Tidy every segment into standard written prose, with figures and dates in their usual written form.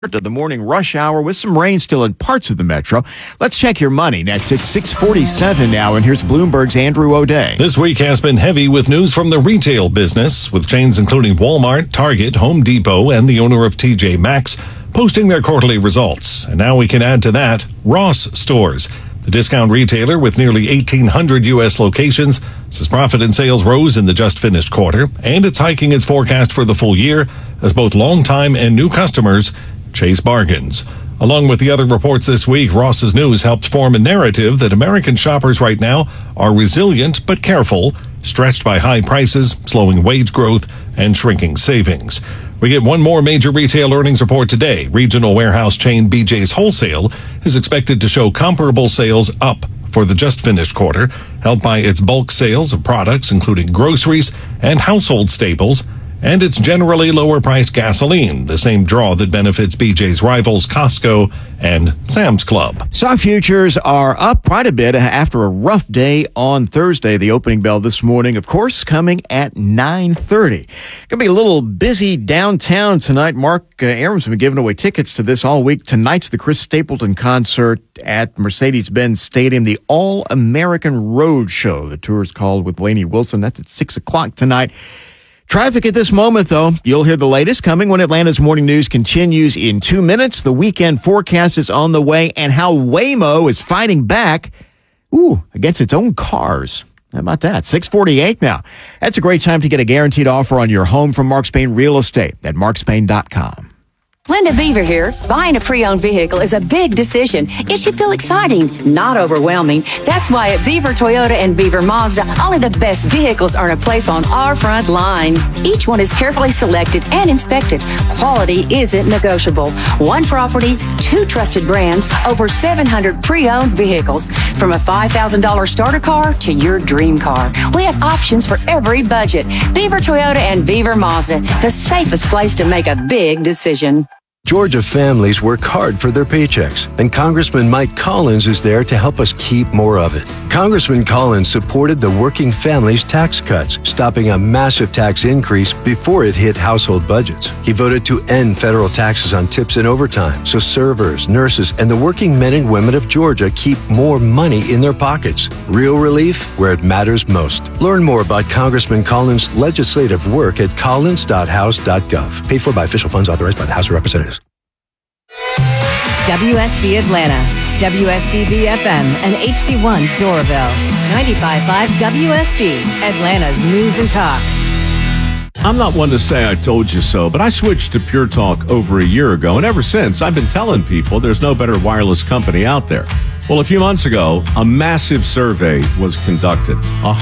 To the morning rush hour with some rain still in parts of the metro. Let's check your money next at 6:47 now, and here's Bloomberg's Andrew O'Day. This week has been heavy with news from the retail business, with chains including Walmart, Target, Home Depot, and the owner of TJ Maxx posting their quarterly results. And now we can add to that Ross Stores. The discount retailer with nearly 1,800 U.S. locations says profit and sales rose in the just finished quarter, and it's hiking its forecast for the full year as both longtime and new customers chase bargains. Along with the other reports this week, Ross's news helped form a narrative that American shoppers right now are resilient but careful, stretched by high prices, slowing wage growth, and shrinking savings. We get one more major retail earnings report today. Regional warehouse chain BJ's Wholesale is expected to show comparable sales up for the just finished quarter, helped by its bulk sales of products including groceries and household staples, and it's generally lower-priced gasoline, the same draw that benefits BJ's rivals Costco and Sam's Club. Stock futures are up quite a bit after a rough day on Thursday. The opening bell this morning, of course, coming at 9:30. Going to be a little busy downtown tonight. Mark Aarons has been giving away tickets to this all week. Tonight's the Chris Stapleton concert at Mercedes-Benz Stadium, the All-American Road Show. The tour is called with Lainey Wilson. That's at 6 o'clock tonight. Traffic at this moment, though. You'll hear the latest coming when Atlanta's Morning News continues in 2 minutes. The weekend forecast is on the way, and how Waymo is fighting back, against its own cars. How about that? 6:48 now. That's a great time to get a guaranteed offer on your home from Mark Spain Real Estate at markspain.com. Linda Beaver here. Buying a pre-owned vehicle is a big decision. It should feel exciting, not overwhelming. That's why at Beaver Toyota and Beaver Mazda, only the best vehicles earn a place on our front line. Each one is carefully selected and inspected. Quality isn't negotiable. One property, two trusted brands, over 700 pre-owned vehicles. From a $5,000 starter car to your dream car. We have options for every budget. Beaver Toyota and Beaver Mazda, the safest place to make a big decision. Georgia families work hard for their paychecks, and Congressman Mike Collins is there to help us keep more of it. Congressman Collins supported the working families tax cuts, stopping a massive tax increase before it hit household budgets. He voted to end federal taxes on tips and overtime, so servers, nurses, and the working men and women of Georgia keep more money in their pockets. Real relief where it matters most. Learn more about Congressman Collins' legislative work at collins.house.gov. Paid for by official funds authorized by the House of Representatives. WSB Atlanta, WSBB FM, and HD1 Doraville. 95.5 WSB, Atlanta's News and Talk. I'm not one to say I told you so, but I switched to Pure Talk over a year ago, and ever since, I've been telling people there's no better wireless company out there. Well, a few months ago, a massive survey was conducted.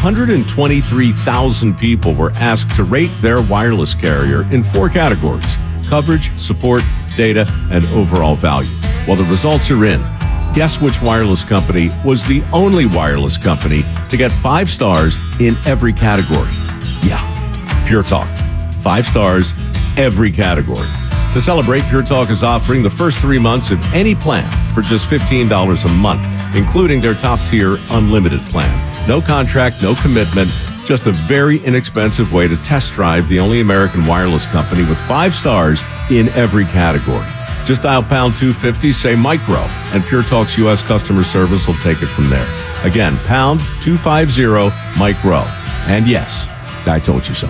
123,000 people were asked to rate their wireless carrier in 4 categories: coverage, support, data, and overall value. Well, the results are in. Guess which wireless company was the only wireless company to get 5 stars in every category? Yeah, Pure Talk. 5 stars, every category. To celebrate, Pure Talk is offering the first 3 months of any plan for just $15 a month, including their top-tier unlimited plan. No contract, no commitment, just a very inexpensive way to test drive the only American wireless company with 5 stars in every category. Just dial pound 250, say micro, and Pure Talk's U.S. customer service will take it from there. Again, pound 250 micro. And yes, I told you so.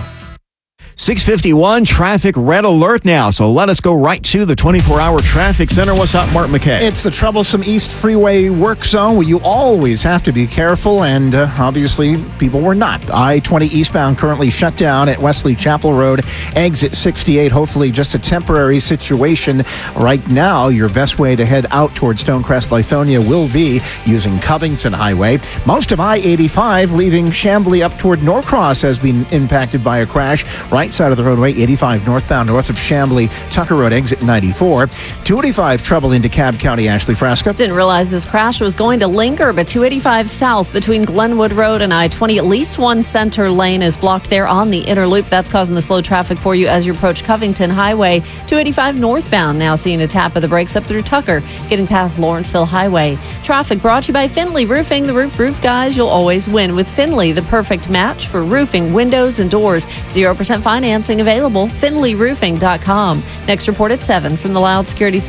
6:51, traffic red alert now. So let us go right to the 24-hour traffic center. What's up, Mark McKay? It's the troublesome East Freeway work zone where you always have to be careful, and obviously people were not. I-20 eastbound currently shut down at Wesley Chapel Road, exit 68. Hopefully just a temporary situation. Right now, your best way to head out towards Stonecrest, Lithonia will be using Covington Highway. Most of I-85 leaving Chamblee up toward Norcross has been impacted by a crash. Right side of the roadway, 85 northbound north of Chamblee, Tucker Road, exit 94. 285 trouble into Cobb County, Ashley Frasca. Didn't realize this crash was going to linger, but 285 south between Glenwood Road and I-20, at least one center lane is blocked there on the inner loop. That's causing the slow traffic for you as you approach Covington Highway. 285 northbound now seeing a tap of the brakes up through Tucker, getting past Lawrenceville Highway. Traffic brought to you by Finley Roofing. The roof guys, you'll always win with Finley, the perfect match for roofing, windows, and doors. 0% financing Financing available. FinleyRoofing.com. Next report at 7 from the Loud Security